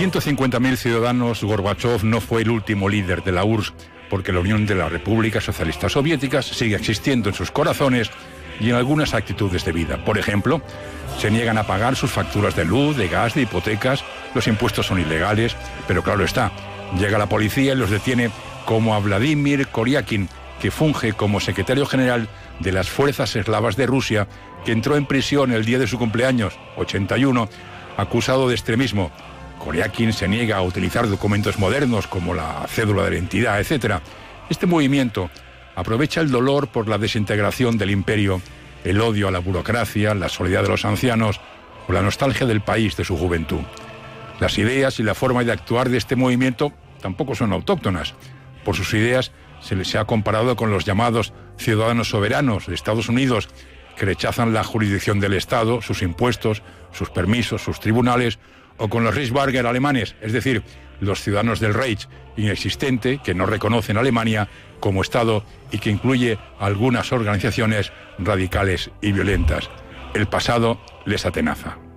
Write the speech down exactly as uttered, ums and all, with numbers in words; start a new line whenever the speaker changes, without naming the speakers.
ciento cincuenta mil ciudadanos, Gorbachov no fue el último líder de la U R S S, porque la Unión de las Repúblicas Socialistas Soviéticas sigue existiendo en sus corazones y en algunas actitudes de vida. Por ejemplo, se niegan a pagar sus facturas de luz, de gas, de hipotecas, los impuestos son ilegales, pero claro está, llega la policía y los detiene, como a Vladimir Koryakin, que funge como secretario general de las Fuerzas Eslavas de Rusia, que entró en prisión el día de su cumpleaños, ochenta y uno, acusado de extremismo. Koryakin se niega a utilizar documentos modernos como la cédula de identidad, etcétera. Este movimiento aprovecha el dolor por la desintegración del imperio, el odio a la burocracia, la soledad de los ancianos o la nostalgia del país de su juventud. Las ideas y la forma de actuar de este movimiento tampoco son autóctonas. Por sus ideas se les ha comparado con los llamados ciudadanos soberanos de Estados Unidos, que rechazan la jurisdicción del Estado, sus impuestos, sus permisos, sus tribunales, o con los Reichsbürger alemanes, es decir, los ciudadanos del Reich inexistente, que no reconocen a Alemania como Estado y que incluye algunas organizaciones radicales y violentas. El pasado les atenaza.